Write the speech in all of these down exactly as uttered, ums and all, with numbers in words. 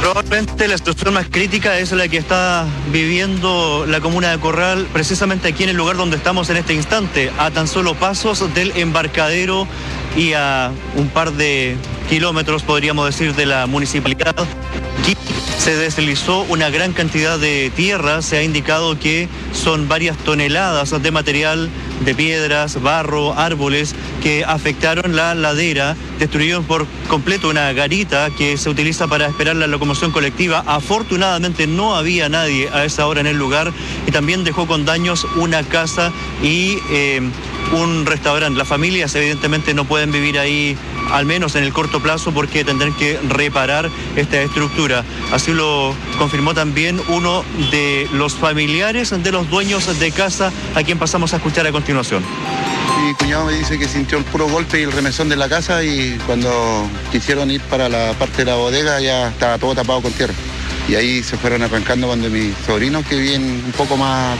Probablemente la situación más crítica es la que está viviendo la comuna de Corral, precisamente aquí en el lugar donde estamos en este instante, a tan solo pasos del embarcadero y a un par de kilómetros, podríamos decir, de la municipalidad. Aquí se deslizó una gran cantidad de tierra, se ha indicado que son varias toneladas de material, de piedras, barro, árboles que afectaron la ladera, destruyeron por completo una garita que se utiliza para esperar la locomoción colectiva. Afortunadamente no había nadie a esa hora en el lugar y también dejó con daños una casa y eh, un restaurante. Las familias evidentemente no pueden vivir ahí, al menos en el corto plazo, porque tendrán que reparar esta estructura. Así lo confirmó también uno de los familiares de los dueños de casa, a quien pasamos a escuchar a continuación. Mi cuñado me dice que sintió el puro golpe y el remesón de la casa, y cuando quisieron ir para la parte de la bodega ya estaba todo tapado con tierra. Y ahí se fueron arrancando cuando mis sobrinos, que viven un poco más...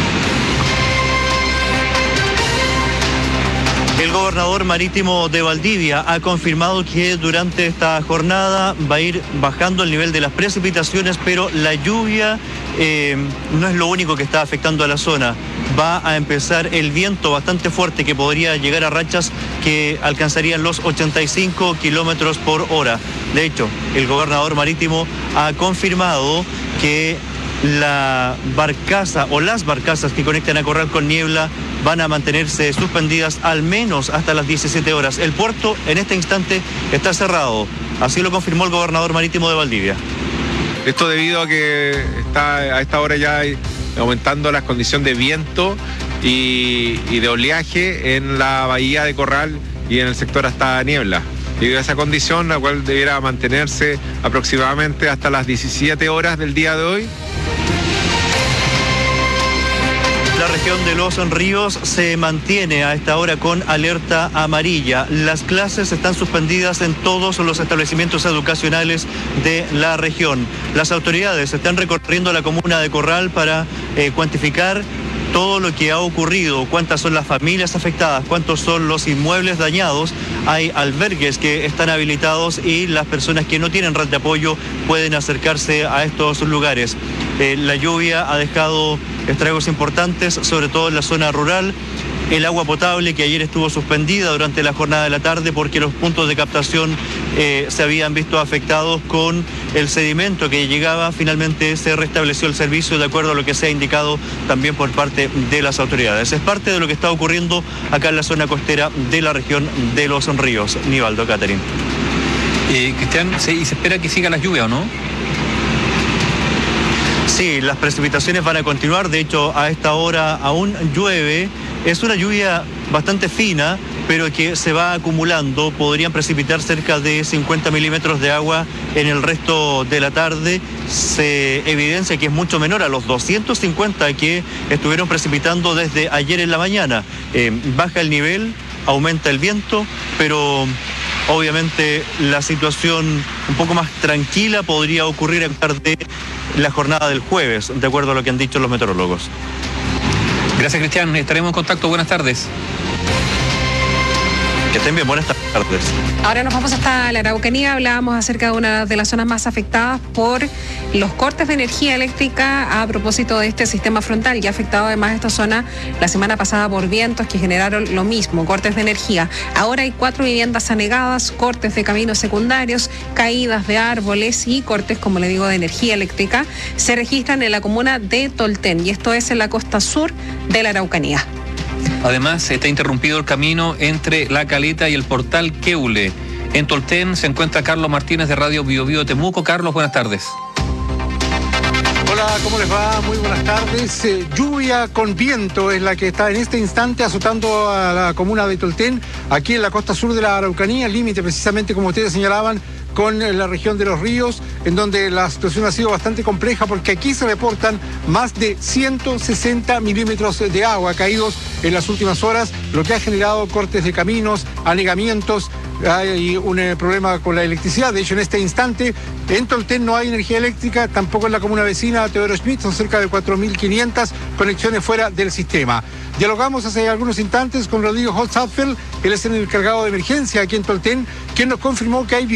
El gobernador marítimo de Valdivia ha confirmado que durante esta jornada va a ir bajando el nivel de las precipitaciones, pero la lluvia eh, no es lo único que está afectando a la zona. Va a empezar el viento bastante fuerte que podría llegar a rachas que alcanzarían los ochenta y cinco kilómetros por hora. De hecho, el gobernador marítimo ha confirmado que la barcaza o las barcazas que conectan a Corral con Niebla van a mantenerse suspendidas al menos hasta las diecisiete horas. El puerto en este instante está cerrado, así lo confirmó el gobernador marítimo de Valdivia. Esto debido a que está a esta hora ya aumentando las condiciones de viento y, y de oleaje en la bahía de Corral y en el sector hasta Niebla. Debido a esa condición, la cual debiera mantenerse aproximadamente hasta las diecisiete horas del día de hoy. La región de Los Ríos se mantiene a esta hora con alerta amarilla. Las clases están suspendidas en todos los establecimientos educacionales de la región. Las autoridades están recorriendo la comuna de Corral para eh, cuantificar todo lo que ha ocurrido, cuántas son las familias afectadas, cuántos son los inmuebles dañados. Hay albergues que están habilitados y las personas que no tienen red de apoyo pueden acercarse a estos lugares. Eh, la lluvia ha dejado estragos importantes, sobre todo en la zona rural. El agua potable, que ayer estuvo suspendida durante la jornada de la tarde porque los puntos de captación eh, se habían visto afectados con el sedimento que llegaba, finalmente se restableció el servicio de acuerdo a lo que se ha indicado también por parte de las autoridades. Es parte de lo que está ocurriendo acá en la zona costera de la región de Los Ríos. Nivaldo, Catherine. Eh, Cristian, ¿sí, y se espera que siga la lluvia o no? Sí, las precipitaciones van a continuar. De hecho, a esta hora aún llueve. Es una lluvia bastante fina, pero que se va acumulando. Podrían precipitar cerca de cincuenta milímetros de agua en el resto de la tarde. Se evidencia que es mucho menor a los doscientos cincuenta que estuvieron precipitando desde ayer en la mañana. Eh, baja el nivel, aumenta el viento, pero obviamente la situación un poco más tranquila podría ocurrir en tarde la jornada del jueves, de acuerdo a lo que han dicho los meteorólogos. Gracias, Cristian. Estaremos en contacto. Buenas tardes. Que estén bien, buenas tardes. Ahora nos vamos hasta la Araucanía. Hablábamos acerca de una de las zonas más afectadas por los cortes de energía eléctrica a propósito de este sistema frontal, y ha afectado además esta zona la semana pasada por vientos que generaron lo mismo, cortes de energía. Ahora hay cuatro viviendas anegadas, cortes de caminos secundarios, caídas de árboles y cortes, como le digo, de energía eléctrica. Se registran en la comuna de Tolten, y esto es en la costa sur de la Araucanía. Además, está interrumpido el camino entre La Caleta y el portal Queule. En Tolten se encuentra Carlos Martínez de Radio Bio Bio Temuco. Carlos, buenas tardes. Hola, ¿cómo les va? Muy buenas tardes. Eh, lluvia con viento es la que está en este instante azotando a la comuna de Tolten, aquí en la costa sur de la Araucanía, límite precisamente, como ustedes señalaban, con la región de Los Ríos, en donde la situación ha sido bastante compleja porque aquí se reportan más de ciento sesenta milímetros de agua caídos en las últimas horas, lo que ha generado cortes de caminos, anegamientos. Hay un eh, problema con la electricidad. De hecho, en este instante en Tolten no hay energía eléctrica, tampoco en la comuna vecina Teodoro Schmidt. Son cerca de cuatro mil quinientas conexiones fuera del sistema. Dialogamos hace algunos instantes con Rodrigo Holzapfel, él es el encargado de emergencia aquí en Tolten, quien nos confirmó que hay